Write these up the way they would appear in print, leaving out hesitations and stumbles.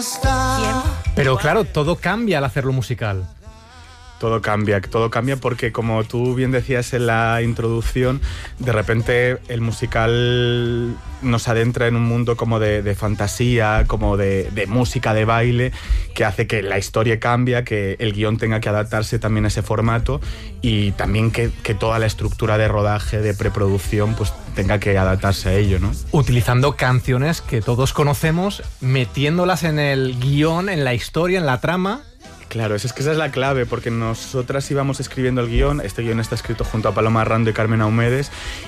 está. Pero claro, todo cambia al hacerlo musical. Todo cambia porque, como tú bien decías en la introducción, de repente el musical nos adentra en un mundo como de fantasía, como de música, de baile, que hace que la historia cambie, que el guión tenga que adaptarse también a ese formato y también que toda la estructura de rodaje, de preproducción, pues tenga que adaptarse a ello, ¿no? Utilizando canciones que todos conocemos, metiéndolas en el guión, en la historia, en la trama. Claro, es que esa es la clave, porque nosotras íbamos escribiendo el guión. Este guión está escrito junto a Paloma Arrando y Carmen Aumedes,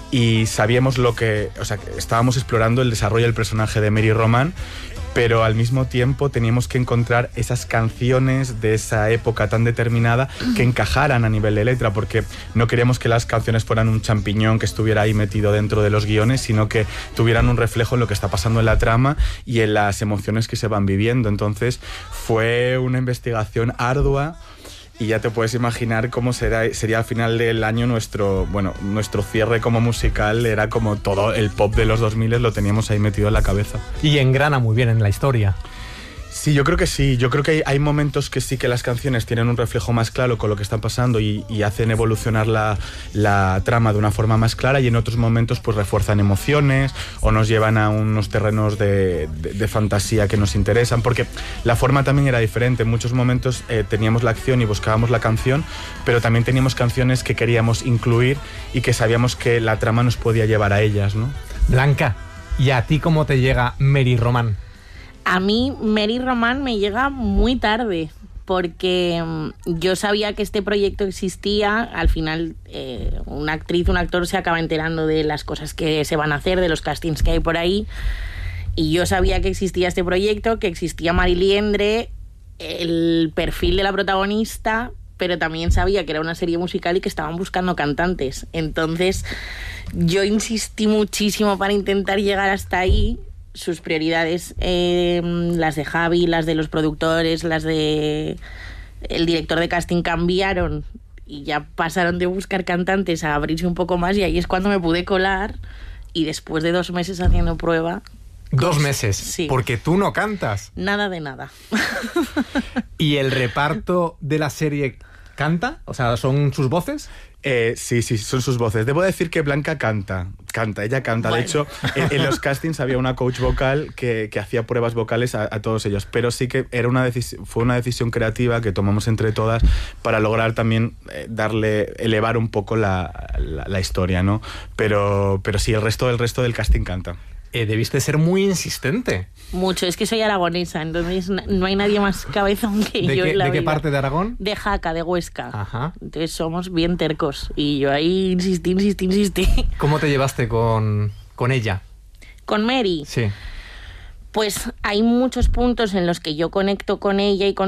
y sabíamos estábamos explorando el desarrollo del personaje de Mary Román, pero al mismo tiempo teníamos que encontrar esas canciones de esa época tan determinada que encajaran a nivel de letra, porque no queríamos que las canciones fueran un champiñón que estuviera ahí metido dentro de los guiones, sino que tuvieran un reflejo en lo que está pasando en la trama y en las emociones que se van viviendo. Entonces fue una investigación ardua. Y ya te puedes imaginar cómo sería al final del año nuestro cierre como musical. Era como todo el pop de los 2000 lo teníamos ahí metido en la cabeza. Y engrana muy bien en la historia. Sí, yo creo que sí. Yo creo que hay momentos que sí que las canciones tienen un reflejo más claro con lo que está pasando y hacen evolucionar la trama de una forma más clara, y en otros momentos pues refuerzan emociones o nos llevan a unos terrenos de fantasía que nos interesan, porque la forma también era diferente. En muchos momentos teníamos la acción y buscábamos la canción, pero también teníamos canciones que queríamos incluir y que sabíamos que la trama nos podía llevar a ellas, ¿no? Blanca, ¿y a ti cómo te llega Mary Román? A mí Mary Román me llega muy tarde, porque yo sabía que este proyecto existía. Al final una actriz, un actor se acaba enterando de las cosas que se van a hacer, de los castings que hay por ahí, y yo sabía que existía este proyecto, que existía Mari Liendre, el perfil de la protagonista, pero también sabía que era una serie musical y que estaban buscando cantantes. Entonces yo insistí muchísimo para intentar llegar hasta ahí. Sus prioridades, las de Javi, las de los productores, las de el director de casting, cambiaron y ya pasaron de buscar cantantes a abrirse un poco más, y ahí es cuando me pude colar, y después de 2 meses haciendo prueba... 2 meses, sí. Porque tú no cantas. Nada de nada. ¿Y el reparto de la serie canta? O sea, ¿son sus voces? Sí, son sus voces. Debo decir que Blanca canta, ella canta. Bueno. De hecho, en los castings había una coach vocal que hacía pruebas vocales a todos ellos, pero sí que fue una decisión creativa que tomamos entre todas para lograr también elevar un poco la historia, ¿no? Pero sí, el resto del casting canta. Debiste ser muy insistente. Mucho, es que soy aragonesa, entonces no hay nadie más cabezón que yo en la ¿De qué vida. parte de Aragón? De Jaca, de Huesca. Ajá. Entonces somos bien tercos, y yo ahí insistí. ¿Cómo te llevaste con ella? ¿Con Mary? Sí. Pues hay muchos puntos en los que yo conecto con ella y con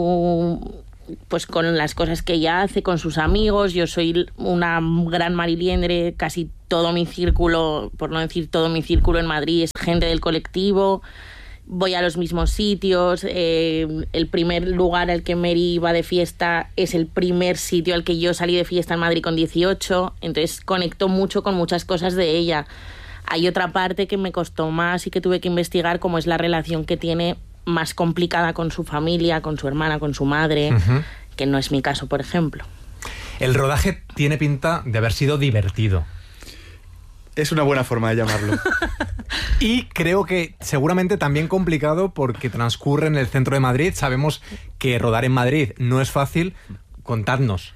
con las cosas que ella hace, con sus amigos. Yo soy una gran Mari Liendre, casi todo mi círculo, por no decir todo mi círculo en Madrid, es gente del colectivo. Voy a los mismos sitios. El primer lugar al que Mary iba de fiesta es el primer sitio al que yo salí de fiesta en Madrid con 18. Entonces conecto mucho con muchas cosas de ella. Hay otra parte que me costó más y que tuve que investigar, como es la relación que tiene más complicada con su familia, con su hermana, con su madre, que no es mi caso, por ejemplo. El rodaje tiene pinta de haber sido divertido. Es una buena forma de llamarlo. Y creo que seguramente también complicado, porque transcurre en el centro de Madrid. Sabemos que rodar en Madrid no es fácil. Contadnos.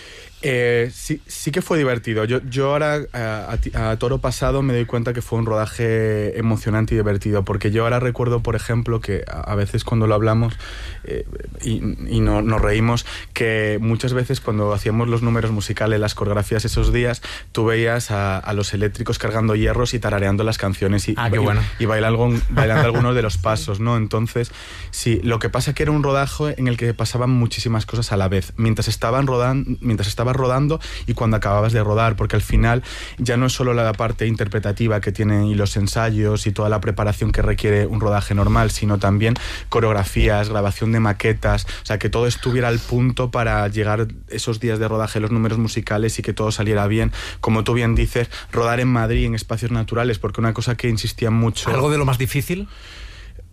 Sí que fue divertido. Yo ahora a toro pasado me doy cuenta que fue un rodaje emocionante y divertido, porque yo ahora recuerdo, por ejemplo, que a veces cuando lo hablamos y nos reímos, que muchas veces cuando hacíamos los números musicales, las coreografías esos días, tú veías a los eléctricos cargando hierros y tarareando las canciones y bailando algunos de los pasos, ¿no? Entonces, sí, lo que pasa es que era un rodaje en el que pasaban muchísimas cosas a la vez, mientras estabas rodando y cuando acababas de rodar, porque al final ya no es solo la parte interpretativa que tiene y los ensayos y toda la preparación que requiere un rodaje normal, sino también coreografías, grabación de maquetas, o sea, que todo estuviera al punto para llegar esos días de rodaje, los números musicales, y que todo saliera bien. Como tú bien dices, rodar en Madrid en espacios naturales, porque una cosa que insistía mucho... ¿Algo de lo más difícil?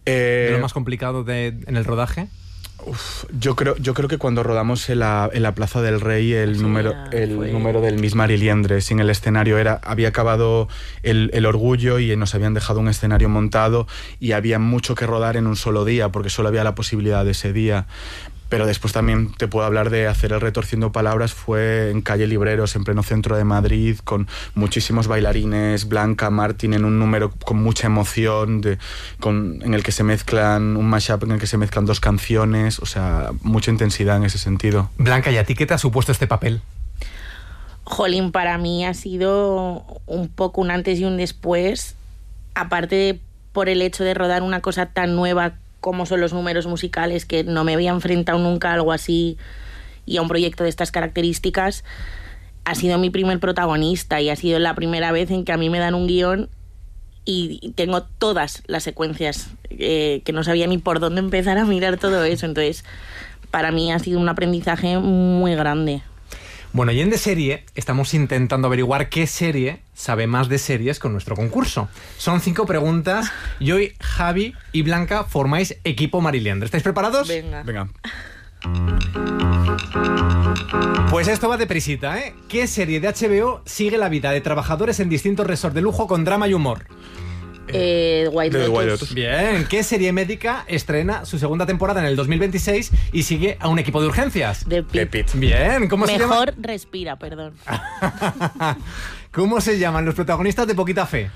¿De lo más complicado en el rodaje? Yo creo que cuando rodamos en la Plaza del Rey, el número del Miss Mariliendre sin el escenario había acabado el Orgullo y nos habían dejado un escenario montado y había mucho que rodar en un solo día porque solo había la posibilidad de ese día. Pero después también te puedo hablar de hacer el Retorciendo Palabras, fue en calle Libreros, en pleno centro de Madrid, con muchísimos bailarines, Blanca, Martín, en un número con mucha emoción, en el que se mezclan, un mashup en el que se mezclan 2 canciones, o sea, mucha intensidad en ese sentido. Blanca, ¿y a ti qué te ha supuesto este papel? Jolín, para mí ha sido un poco un antes y un después, aparte por el hecho de rodar una cosa tan nueva como son los números musicales, que no me había enfrentado nunca a algo así y a un proyecto de estas características. Ha sido mi primer protagonista y ha sido la primera vez en que a mí me dan un guión y tengo todas las secuencias, que no sabía ni por dónde empezar a mirar todo eso. Entonces, para mí ha sido un aprendizaje muy grande. Bueno, y en De Serie estamos intentando averiguar qué serie sabe más de series con nuestro concurso. Son 5 preguntas y hoy Javi y Blanca formáis equipo Mariliendre. ¿Estáis preparados? Venga. Pues esto va deprisita, ¿eh? ¿Qué serie de HBO sigue la vida de trabajadores en distintos resorts de lujo con drama y humor? White Lotus. Bien, ¿qué serie médica estrena su segunda temporada en el 2026 y sigue a un equipo de urgencias? The Pitt. Bien, ¿cómo se llama? Mejor respira, perdón. ¿Cómo se llaman los protagonistas de Poquita Fe?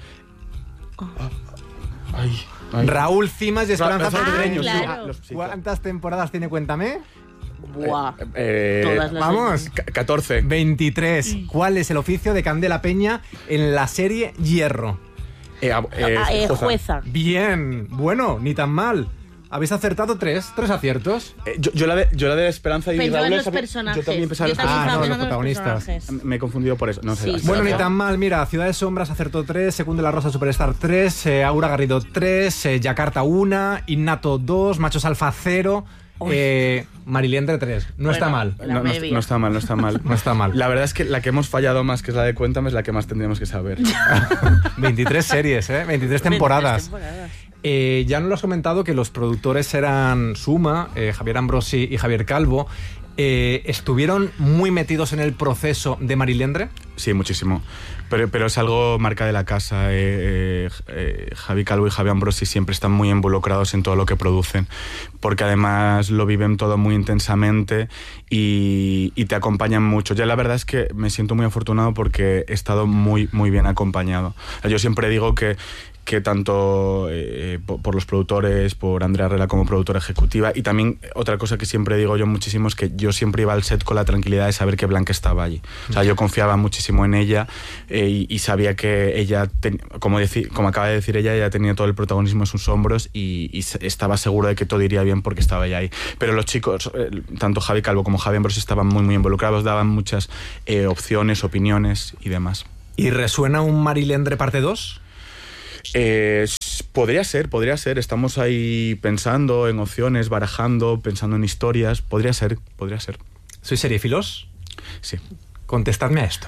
Ay. Raúl Cimas y Esperanza Pedreño. Claro. ¿Cuántas temporadas tiene? Cuéntame. Buah. Todas las Vamos. 14. 23. ¿Cuál es el oficio de Candela Peña en la serie Hierro? Jueza. Bien, bueno, ni tan mal. Habéis acertado 3 aciertos. Yo la de Esperanza y Pensaba Raúl... en los personajes. Yo también pensaba en los estaba no, personajes. los pensando en protagonistas. Me he confundido por eso. No sé. Sí, Bueno, sí. ni tan mal. Mira, Ciudad de Sombras acertó 3, Segundo la Rosa Superstar 3, Aura Garrido 3, Yakarta 1, Innato 2, Machos Alfa 0, Mariliendre 3. No está mal. No está mal, no está mal. No está mal. La verdad es que la que hemos fallado más, que es la de Cuéntame, es la que más tendríamos que saber. 23 series, 23 temporadas. 23 temporadas. Ya nos lo has comentado que los productores eran Suma, Javier Ambrosi y Javier Calvo. ¿Estuvieron muy metidos en el proceso de Mariliendre? Sí, muchísimo. Pero es algo marca de la casa. Javi Calvo y Javi Ambrosi siempre están muy involucrados en todo lo que producen, porque además lo viven todo muy intensamente y te acompañan mucho. Ya la verdad es que me siento muy afortunado porque he estado muy, muy bien acompañado. Yo siempre digo que tanto por los productores, por Andrea Herrera como productora ejecutiva, y también otra cosa que siempre digo yo muchísimo es que yo siempre iba al set con la tranquilidad de saber que Blanca estaba allí. O sea, yo confiaba muchísimo en ella y sabía que ella, como acaba de decir ella tenía todo el protagonismo en sus hombros y estaba seguro de que todo iría bien porque estaba ella ahí. Pero los chicos, tanto Javi Calvo como Javi Ambrosi, estaban muy, muy involucrados, daban muchas opciones, opiniones y demás. ¿Y resuena un Mariliendre parte 2? Podría ser. Estamos ahí pensando en opciones, barajando, pensando en historias. Podría ser. ¿Sois seriéfilos? Sí. Contestadme a esto.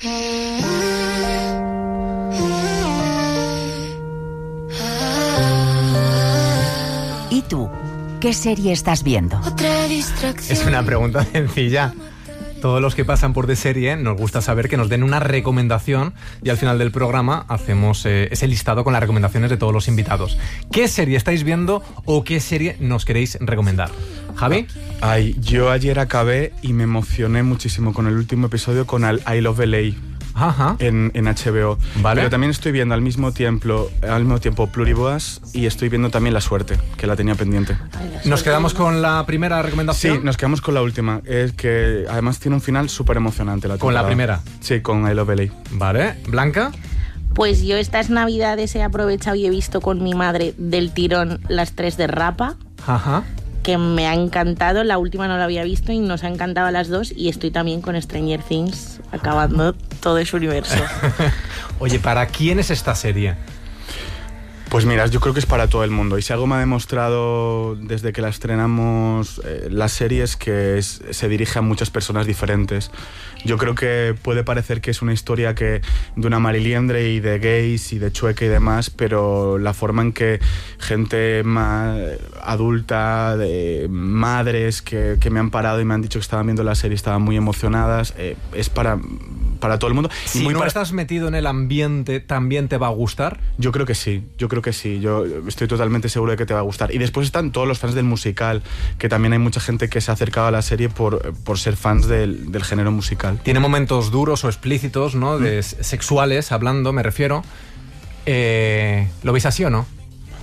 ¿Y tú? ¿Qué serie estás viendo? Es una pregunta sencilla. Todos los que pasan por De Serie nos gusta saber que nos den una recomendación y al final del programa hacemos ese listado con las recomendaciones de todos los invitados. ¿Qué serie estáis viendo o qué serie nos queréis recomendar? ¿Javi? Ay, yo ayer acabé y me emocioné muchísimo con el último episodio con I Love LA. Ajá. En HBO. Vale. Pero también estoy viendo al mismo tiempo Pluriboas y estoy viendo también La Suerte, que la tenía pendiente. ¿Nos quedamos con la primera recomendación? Sí, nos quedamos con la última. Es que además tiene un final súper emocionante. ¿Con la primera? Sí, con I Love LA. Vale. ¿Blanca? Pues yo estas navidades he aprovechado y he visto con mi madre del tirón las 3 de Rapa, Ajá. que me ha encantado. La última no la había visto y nos ha encantado a las 2. Y estoy también con Stranger Things, acabando todo ese universo. Oye, ¿para quién es esta serie? Pues mira, yo creo que es para todo el mundo. Y si algo me ha demostrado desde que la estrenamos la serie es que se dirige a muchas personas diferentes. Yo creo que puede parecer que es una historia de una mariliendre y de gays y de Chueca y demás, pero la forma en que gente más adulta, de madres que me han parado y me han dicho que estaban viendo la serie y estaban muy emocionadas, es para todo el mundo. Si no estás metido en el ambiente, ¿también te va a gustar? Yo creo que sí. Yo estoy totalmente seguro de que te va a gustar. Y después están todos los fans del musical, que también hay mucha gente que se ha acercado a la serie por ser fans del género musical. Tiene momentos duros o explícitos, ¿no? Sexuales, hablando, me refiero. ¿Lo veis así o no?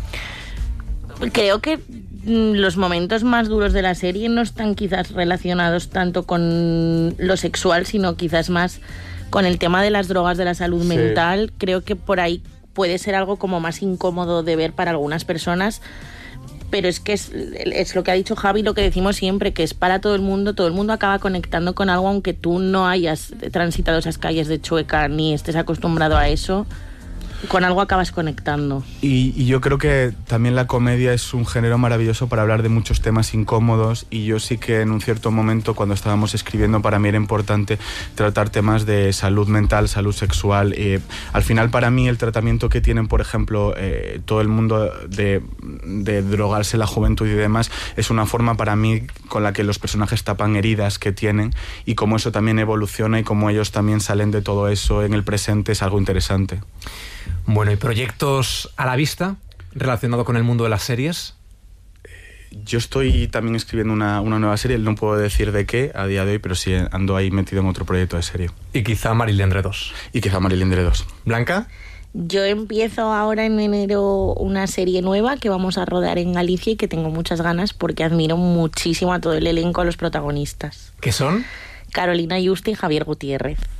Creo que los momentos más duros de la serie no están quizás relacionados tanto con lo sexual, sino quizás más con el tema de las drogas, de la salud mental. Creo que por ahí puede ser algo como más incómodo de ver para algunas personas, pero es que es lo que ha dicho Javi, lo que decimos siempre, que es para todo el mundo acaba conectando con algo, aunque tú no hayas transitado esas calles de Chueca ni estés acostumbrado a eso. Con algo acabas conectando. Y yo creo que también la comedia es un género maravilloso para hablar de muchos temas incómodos, y yo sí que en un cierto momento, cuando estábamos escribiendo, para mí era importante tratar temas de salud mental, salud sexual. Al final, para mí, el tratamiento que tienen, por ejemplo, todo el mundo de drogarse la juventud y demás, es una forma para mí con la que los personajes tapan heridas que tienen, y cómo eso también evoluciona y cómo ellos también salen de todo eso en el presente es algo interesante. Bueno, ¿y proyectos a la vista relacionados con el mundo de las series? Yo estoy también escribiendo una nueva serie, no puedo decir de qué a día de hoy, pero sí ando ahí metido en otro proyecto de serie. Y quizá Mariliendre 2. Y quizá Mariliendre 2. ¿Blanca? Yo empiezo ahora en enero una serie nueva que vamos a rodar en Galicia y que tengo muchas ganas porque admiro muchísimo a todo el elenco, a los protagonistas. ¿Qué son? Carolina Yuste y Javier Gutiérrez.